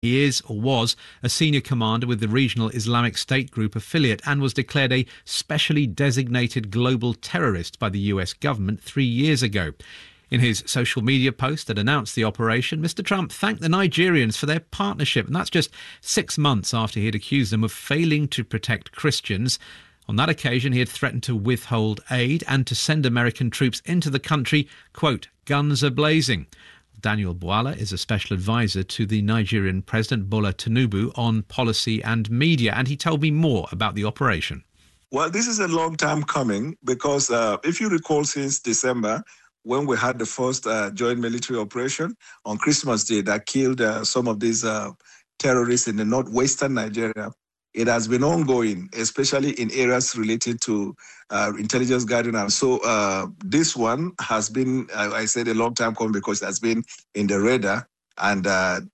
He is, or was, a senior commander with the regional Islamic State group affiliate and was declared a specially designated global terrorist by the US government 3 years ago. In his social media post that announced the operation, Mr. Trump thanked the Nigerians for their partnership, and that's just 6 months after he had accused them of failing to protect Christians. On that occasion, he had threatened to withhold aid and to send American troops into the country, quote, guns a-blazing. Daniel Bwala is a special advisor to the Nigerian President Bola Tinubu on policy and media, and he told me more about the operation. Well, this is a long time coming because if you recall, since December, when we had the first joint military operation on Christmas Day that killed some of these terrorists in the northwestern Nigeria, it has been ongoing, especially in areas related to intelligence guidance. So this one has been, I said, a long time coming because it has been in the radar, and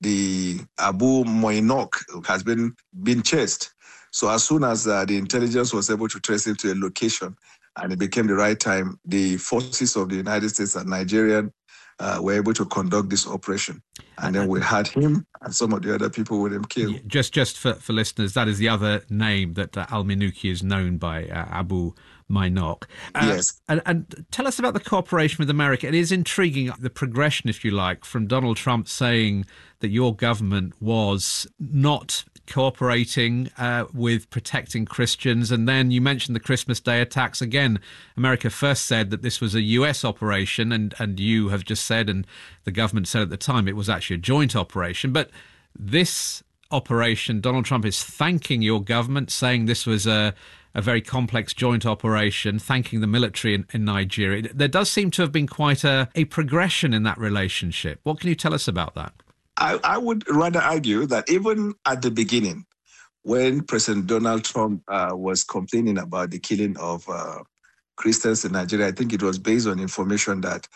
the Abu Moinok has been chased. So as soon as the intelligence was able to trace him to a location, and it became the right time, the forces of the United States and Nigerian were able to conduct this operation. And then we had him and some of the other people with him killed. Just for listeners, that is the other name that al-Minouki is known by, Abu Moinok. Yes. And tell us about the cooperation with America. It is intriguing, the progression, if you like, from Donald Trump saying that your government was not cooperating with protecting Christians. And then you mentioned the Christmas Day attacks. Again, America first said that this was a US operation, and you have just said, and the government said at the time, it was actually a joint operation. But this operation, Donald Trump is thanking your government, saying this was a very complex joint operation, thanking the military in Nigeria. There does seem to have been quite a progression in that relationship. What can you tell us about that? I would rather argue that even at the beginning, when President Donald Trump was complaining about the killing of Christians in Nigeria, I think it was based on information that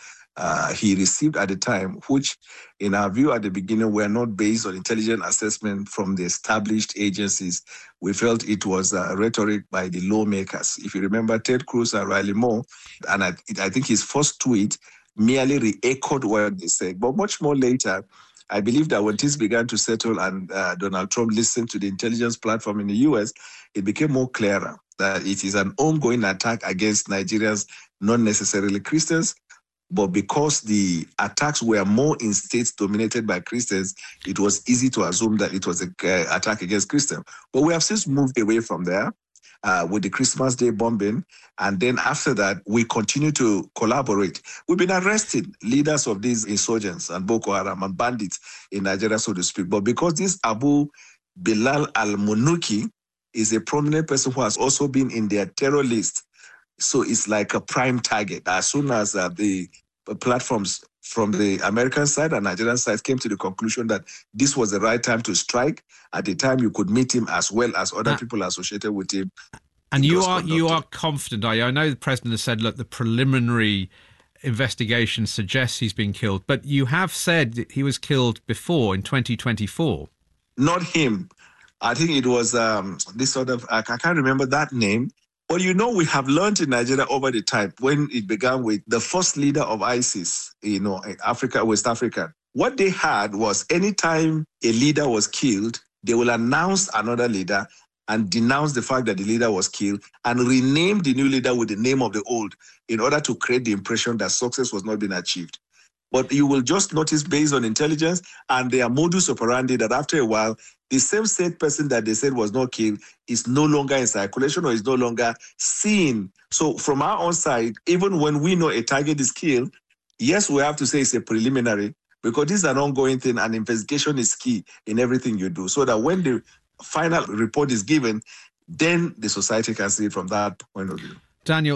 he received at the time, which in our view at the beginning were not based on intelligent assessment from the established agencies. We felt it was rhetoric by the lawmakers. If you remember, Ted Cruz and Riley Moore, and I think his first tweet merely re-echoed what they said. But much more later, I believe that when things began to settle and Donald Trump listened to the intelligence platform in the US, it became more clearer that it is an ongoing attack against Nigerians, not necessarily Christians, but because the attacks were more in states dominated by Christians, it was easy to assume that it was an attack against Christians. But we have since moved away from there with the Christmas Day bombing. And then after that, we continue to collaborate. We've been arresting leaders of these insurgents and Boko Haram and bandits in Nigeria, so to speak. But because this Abu Bilal al-Munuki is a prominent person who has also been in their terror list, so it's like a prime target. As soon as the platforms from the American side and Nigerian side came to the conclusion that this was the right time to strike, at the time you could meet him as well as other people associated with him. And you are confident, are you? I know the president has said, look, the preliminary investigation suggests he's been killed, but you have said that he was killed before in 2024. Not him. I think it was this sort of, I can't remember that name. But you know, we have learned in Nigeria over the time, when it began with the first leader of ISIS, in Africa, West Africa, what they had was anytime a leader was killed, they will announce another leader and denounce the fact that the leader was killed and rename the new leader with the name of the old in order to create the impression that success was not being achieved. But you will just notice, based on intelligence and their modus operandi, that after a while, the same said person that they said was not killed is no longer in circulation or is no longer seen. So from our own side, even when we know a target is killed, yes, we have to say it's a preliminary, because this is an ongoing thing and investigation is key in everything you do. So that when the final report is given, then the society can see it from that point of view. Daniel,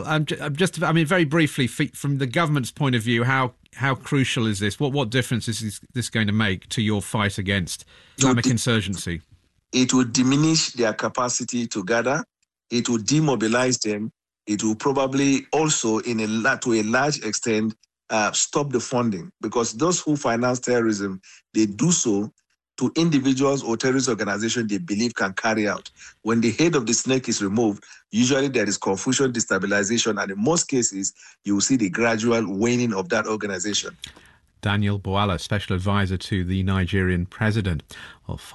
very briefly, from the government's point of view, how crucial is this? What difference is this going to make to your fight against Islamic insurgency? It will diminish their capacity to gather. It will demobilize them. It will probably also, to a large extent, stop the funding, because those who finance terrorism, they do so to individuals or terrorist organizations they believe can carry out. When the head of the snake is removed, usually there is confusion, destabilization, and in most cases, you will see the gradual waning of that organization. Daniel Bwala, special advisor to the Nigerian president. Well,